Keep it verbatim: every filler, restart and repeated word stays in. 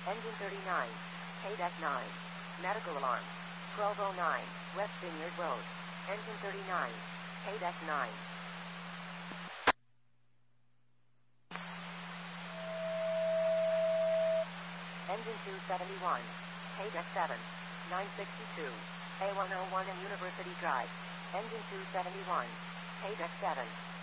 Engine thirty-nine. K-Deck nine. Medical alarm. twelve oh nine. West Vineyard Road. Engine thirty-nine. K-Deck nine. Engine two seventy-one. K-Deck seven. nine sixty-two. A one oh one and University Drive. Engine two seventy-one. K-Deck seven.